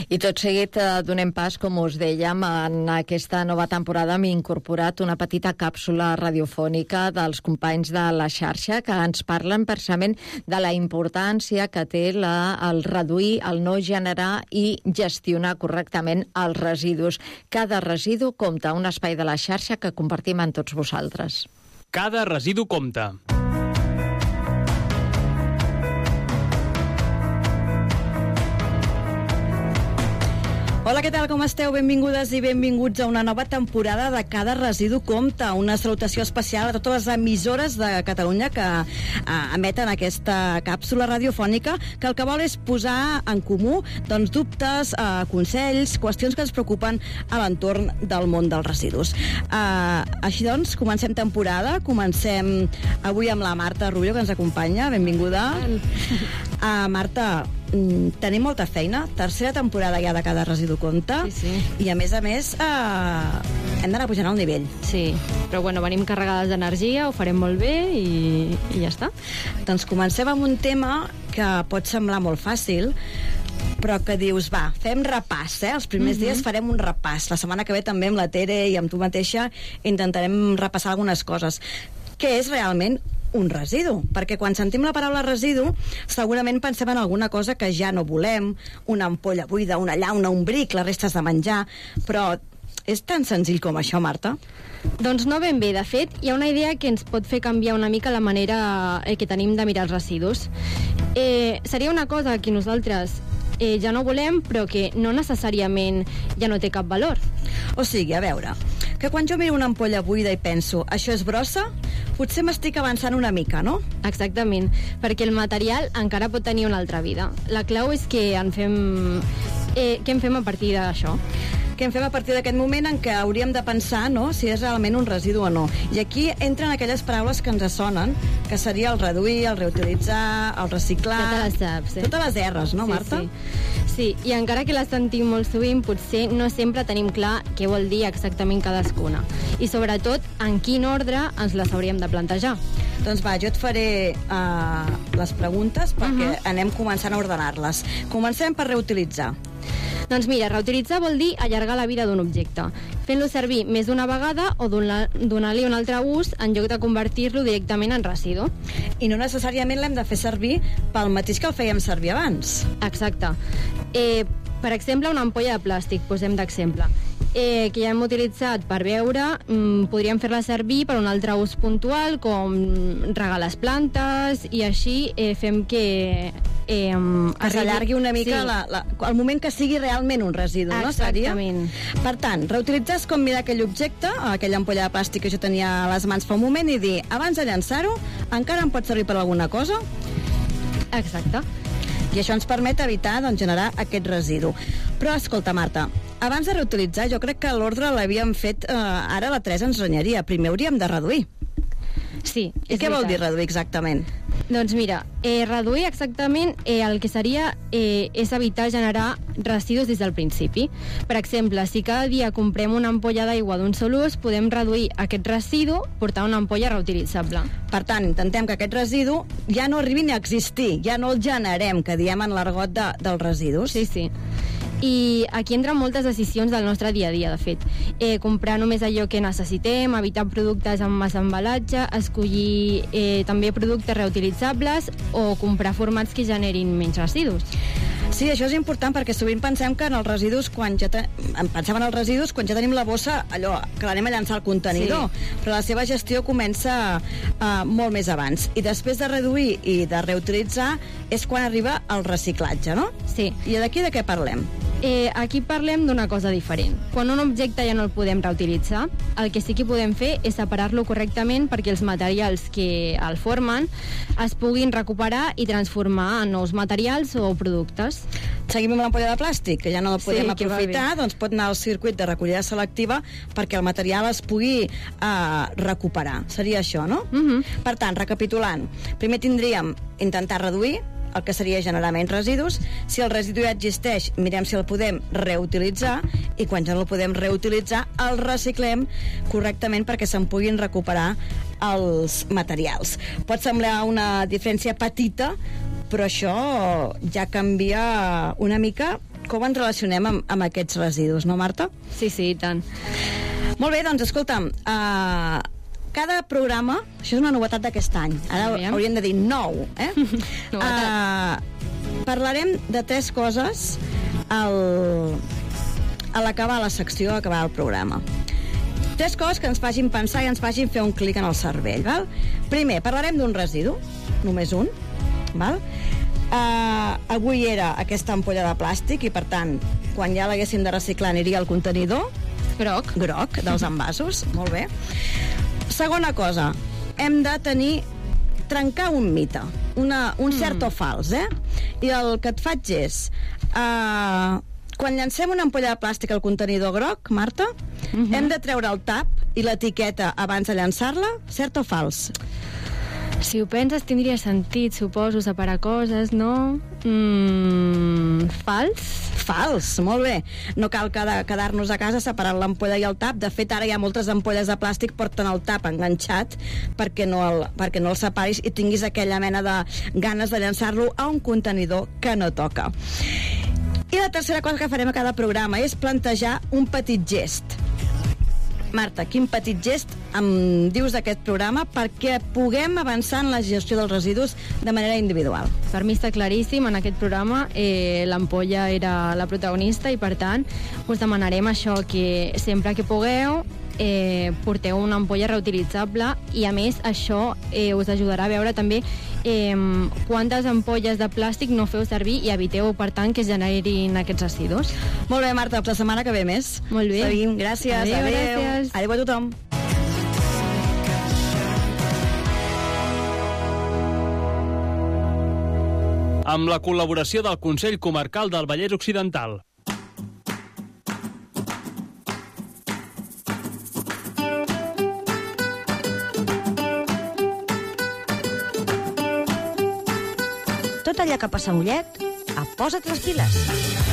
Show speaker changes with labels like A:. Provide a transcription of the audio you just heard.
A: I tot seguit donem pas, com us dèiem, en aquesta nova temporada hem incorporat una petita càpsula radiofònica dels companys de la xarxa que ens parlen precisament de la importància que té el reduir, el no generar i gestionar correctament els residus. Cada residu compta, un espai de la xarxa que compartim amb tots vosaltres.
B: Cada residu compta.
C: Hola, què tal, com esteu? Benvingudes i benvinguts a una nova temporada de Cada residu compta. Una salutació especial a totes les emissores de Catalunya que emeten aquesta càpsula radiofònica, que el que vol és posar en comú dubtes, consells, qüestions que ens preocupen a l'entorn del món dels residus. Així doncs, comencem temporada. Comencem avui amb la Marta Rubio, que ens acompanya. Benvinguda. Marta, tenim molta feina, tercera temporada ja de Cada residu compta,
D: sí.
C: I a més hem d'anar pujant al nivell.
D: Sí, però bueno, venim carregades d'energia, ho farem molt bé i ja està.
C: Doncs comencem amb un tema que pot semblar molt fàcil, però que dius, va, fem repàs, els primers dies farem un repàs, la setmana que ve també amb la Tere i amb tu mateixa intentarem repassar algunes coses. Què és realment un residu? Perquè quan sentim la paraula residu segurament pensem en alguna cosa que ja no volem, una ampolla buida, una llauna, un bric, les restes de menjar, però és tan senzill com això, Marta?
D: Doncs no ben bé. De fet, hi ha una idea que ens pot fer canviar una mica la manera que tenim de mirar els residus. Seria una cosa que nosaltres ja no volem, però que no necessàriament ja no té cap valor.
C: O sigui, a veure, que quan jo miro una ampolla buida i penso, això és brossa, potser m'estic avançant una mica, no?
D: Exactament, perquè el material encara pot tenir una altra vida. La clau és que què en fem a partir d'això.
C: Què en fem a partir d'aquest moment en què hauríem de pensar, no?, si és realment un residu o no. I aquí entren aquelles paraules que ens sonen, que seria el reduir, el reutilitzar, el reciclar...
D: Totes les saps,
C: Totes les R's, no, Marta?
D: Sí, i encara que les sentim molt sovint, potser no sempre tenim clar què vol dir exactament cadascuna. I sobretot, en quin ordre ens les hauríem de plantejar.
C: Doncs va, jo et faré les preguntes perquè anem començant a ordenar-les. Comencem per reutilitzar.
D: Doncs mira, reutilitzar vol dir allargar la vida d'un objecte, fent-lo servir més d'una vegada o donar-li un altre ús en lloc de convertir-lo directament en residu.
C: I no necessàriament l'hem de fer servir pel mateix que el fèiem servir abans.
D: Exacte. Per exemple, una ampolla de plàstic, posem d'exemple, que ja hem utilitzat per beure, podríem fer-la servir per un altre ús puntual, com regar les plantes, i així fem que
C: s'allargui una mica el moment que sigui realment un residu, no?
D: Exactament.
C: Per tant, reutilitzar és com mirar aquell objecte, aquella ampolla de plàstic que jo tenia a les mans fa un moment, i dir, abans de llançar-ho, encara em pot servir per alguna cosa?
D: Exacte.
C: I això ens permet evitar generar aquest residu. Però escolta, Marta, abans de reutilitzar, jo crec que l'ordre l'havíem fet, ara la Teresa ens renyaria, primer hauríem de reduir.
D: Sí,
C: I què vol dir reduir exactament?
D: Doncs mira, reduir exactament el que seria és evitar generar residus des del principi. Per exemple, si cada dia comprem una ampolla d'aigua d'un sol ús, podem reduir aquest residu portant una ampolla reutilitzable.
C: Per tant, intentem que aquest residu ja no arribi ni a existir, ja no el generem, que diem en l'argot dels residus.
D: Sí. I aquí entren moltes decisions del nostre dia a dia, de fet. Comprar només allò que necessitem, evitar productes amb massa embalatge, escollir també productes reutilitzables o comprar formats que generin menys residus.
C: Sí, això és important perquè sovint pensem que en els residus, pensem en els residus quan ja tenim la bossa, allò, que l'anem a llançar al contenidor, però la seva gestió comença molt més abans. I després de reduir i de reutilitzar és quan arriba el reciclatge, no?
D: Sí.
C: I d'aquí de què parlem?
D: Aquí parlem d'una cosa diferent. Quan un objecte ja no el podem reutilitzar, el que sí que podem fer és separar-lo correctament perquè els materials que el formen es puguin recuperar i transformar en nous materials o productes.
C: Seguim amb l'ampolla de plàstic, que ja no la podem aprofitar, doncs pot anar al circuit de recollida selectiva perquè el material es pugui recuperar. Seria això, no? Per tant, recapitulant, primer tindríem intentar reduir el que seria generar menys residus. Si el residu ja existeix, mirem si el podem reutilitzar, i quan ja no el podem reutilitzar, el reciclem correctament perquè se'n puguin recuperar els materials. Pot semblar una diferència petita, però això ja canvia una mica com ens relacionem amb aquests residus, no, Marta?
D: Sí, i tant.
C: Molt bé, doncs, escolta'm, cada programa, això és una novetat d'aquest any, ara hauríem de dir nou, parlarem de 3 coses a l'acabar la secció, a acabar el programa. 3 coses que ens facin pensar i ens facin fer un clic en el cervell, val? Primer, parlarem d'un residu, només un, val? Avui era aquesta ampolla de plàstic i, per tant, quan ja l'haguéssim de reciclar aniria al contenidor groc dels envasos. Molt bé. Segona cosa, hem de trencar un mite, un cert o fals, I el que et faig és, quan llancem una ampolla de plàstic al contenidor groc, Marta, hem de treure el tap i l'etiqueta abans de llançar-la, cert o fals?
D: Si ho penses, tindria sentit, suposo, separar coses, no? Fals?
C: Fals, molt bé. No cal quedar-nos a casa separant l'ampolla i el tap. De fet, ara hi ha moltes ampolles de plàstic porten el tap enganxat perquè no el separis i tinguis aquella mena de ganes de llançar-lo a un contenidor que no toca. I la tercera cosa que farem a cada programa és plantejar un petit gest. Marta, quin petit gest em dius d'aquest programa perquè puguem avançar en la gestió dels residus de manera individual?
D: Per mi està claríssim, en aquest programa l'ampolla era la protagonista i, per tant, us demanarem això, que sempre que pugueu porteu una ampolla reutilitzable i, a més, això us ajudarà a veure també quantes ampolles de plàstic no feu servir i eviteu, per tant, que es generin aquests residus.
C: Molt bé, Marta, la setmana que ve més.
D: Molt bé.
C: Seguim, gràcies.
D: Adéu. Gràcies.
C: Adéu a tothom.
B: Amb la col·laboració del Consell Comarcal del Vallès Occidental.
E: Tot allò que passa a Mollet, posa't les piles.